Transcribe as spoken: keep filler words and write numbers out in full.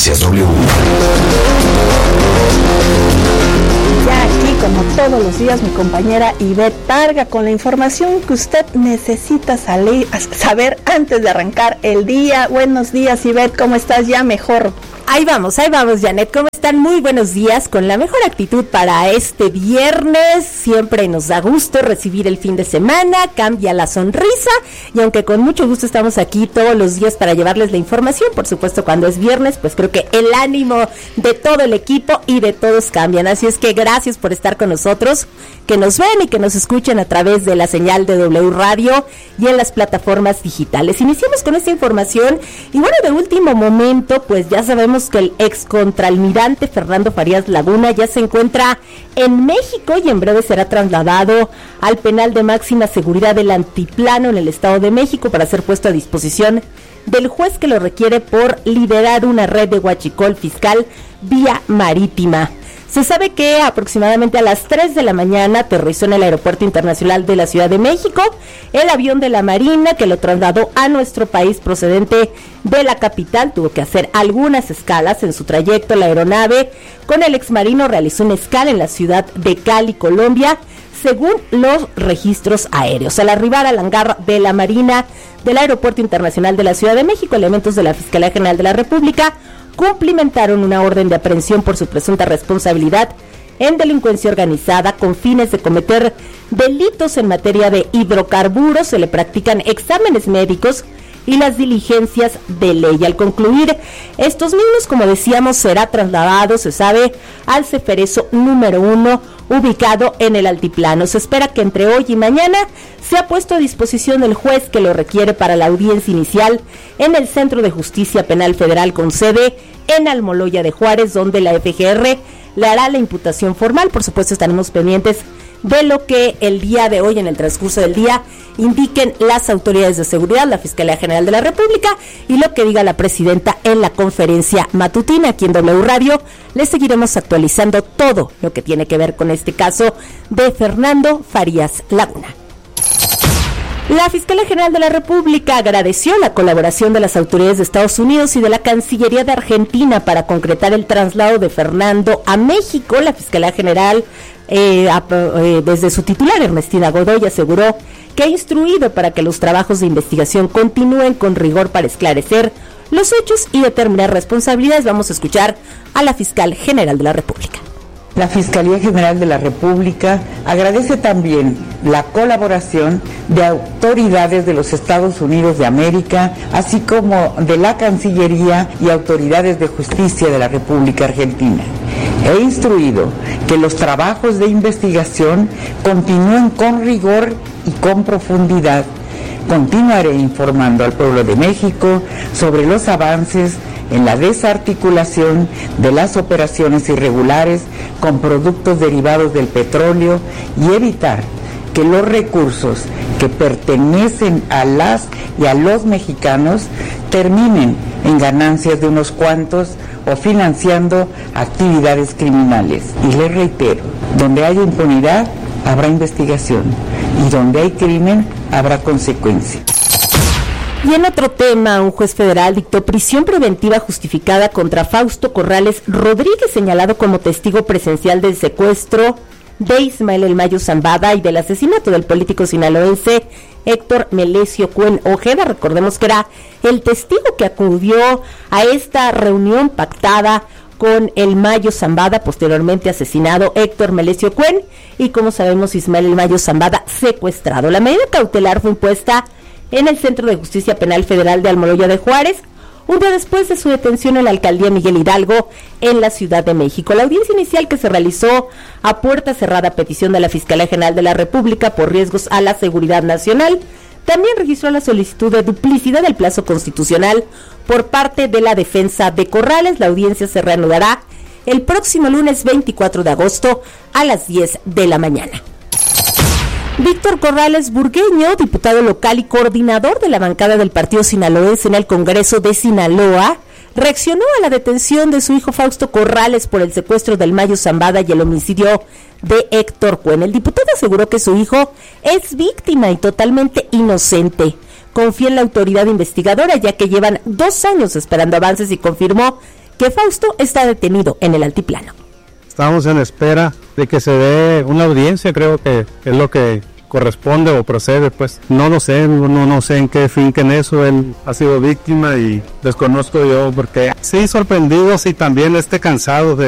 Noticias W. Ya aquí, como todos los días, mi compañera Ivette Parga con la información que usted necesita salir, saber antes de arrancar el día. Buenos días, Ivette, ¿cómo estás? Ya mejor. Ahí vamos, ahí vamos, Janet. ¿Cómo están? Muy buenos días, con la mejor actitud para este viernes. Siempre nos da gusto recibir el fin de semana, cambia la sonrisa, y aunque con mucho gusto estamos aquí todos los días para llevarles la información, por supuesto cuando es viernes, pues creo que el ánimo de todo el equipo y de todos cambian. Así es que gracias por estar con nosotros, que nos ven y que nos escuchen a través de la señal de W Radio y en las plataformas digitales. Iniciamos con esta información y bueno, de último momento, pues ya sabemos que el ex contraalmirante Fernando Farías Laguna ya se encuentra en México y en breve será trasladado al penal de máxima seguridad del Altiplano en el Estado de México para ser puesto a disposición del juez que lo requiere por liderar una red de huachicol fiscal vía marítima. Se sabe que aproximadamente a las tres de la mañana aterrizó en el Aeropuerto Internacional de la Ciudad de México el avión de la Marina que lo trasladó a nuestro país procedente de la capital. Tuvo que hacer algunas escalas en su trayecto. La aeronave con el exmarino realizó una escala en la ciudad de Cali, Colombia, según los registros aéreos. Al arribar al hangar de la Marina del Aeropuerto Internacional de la Ciudad de México, elementos de la Fiscalía General de la República cumplimentaron una orden de aprehensión por su presunta responsabilidad en delincuencia organizada con fines de cometer delitos en materia de hidrocarburos. Se le practican exámenes médicos y las diligencias de ley. Al concluir estos mismos, como decíamos, será trasladado, se sabe, al Ceferezo número uno, ubicado en el Altiplano. Se espera que entre hoy y mañana sea puesto a disposición del juez que lo requiere para la audiencia inicial en el Centro de Justicia Penal Federal con sede en Almoloya de Juárez, donde la F G R le hará la imputación formal. Por supuesto, estaremos pendientes de lo que el día de hoy, en el transcurso del día, indiquen las autoridades de seguridad, la Fiscalía General de la República y lo que diga la presidenta en la conferencia matutina. Aquí en W Radio les seguiremos actualizando todo lo que tiene que ver con este caso de Fernando Farías Laguna. La Fiscalía General de la República agradeció la colaboración de las autoridades de Estados Unidos y de la Cancillería de Argentina para concretar el traslado de Fernando a México. La Fiscalía General, eh, eh, desde su titular, Ernestina Godoy, aseguró que ha instruido para que los trabajos de investigación continúen con rigor para esclarecer los hechos y determinar responsabilidades. Vamos a escuchar a la Fiscal General de la República. La Fiscalía General de la República agradece también la colaboración de autoridades de los Estados Unidos de América, así como de la Cancillería y autoridades de justicia de la República Argentina. He instruido que los trabajos de investigación continúen con rigor y con profundidad. Continuaré informando al pueblo de México sobre los avances en la desarticulación de las operaciones irregulares con productos derivados del petróleo y evitar que los recursos que pertenecen a las y a los mexicanos terminen en ganancias de unos cuantos o financiando actividades criminales. Y les reitero, donde haya impunidad, habrá investigación, y donde hay crimen, habrá consecuencias. Y en otro tema, un juez federal dictó prisión preventiva justificada contra Fausto Corrales Rodríguez, señalado como testigo presencial del secuestro de Ismael El Mayo Zambada y del asesinato del político sinaloense Héctor Melesio Cuen Ojeda. Recordemos que era el testigo que acudió a esta reunión pactada con El Mayo Zambada, posteriormente asesinado Héctor Melesio Cuen, y como sabemos, Ismael El Mayo Zambada secuestrado. La medida cautelar fue impuesta en el Centro de Justicia Penal Federal de Almoloya de Juárez, un día después de su detención en la alcaldía Miguel Hidalgo, en la Ciudad de México. La audiencia inicial, que se realizó a puerta cerrada a petición de la Fiscalía General de la República por riesgos a la seguridad nacional, también registró la solicitud de duplicidad del plazo constitucional por parte de la defensa de Corrales. La audiencia se reanudará el próximo lunes veinticuatro de agosto a las diez de la mañana. Víctor Corrales Burgueño, diputado local y coordinador de la bancada del partido sinaloense en el Congreso de Sinaloa, reaccionó a la detención de su hijo Fausto Corrales por el secuestro del Mayo Zambada y el homicidio de Héctor Cuen. El diputado aseguró que su hijo es víctima y totalmente inocente. Confía en la autoridad investigadora, ya que llevan dos años esperando avances, y confirmó que Fausto está detenido en el altiplano. Estamos en espera de que se dé una audiencia, creo que es lo que corresponde o procede, pues no lo sé, no, no sé en qué finquen eso. Él ha sido víctima y desconozco yo porque sí, sorprendidos y también este cansado de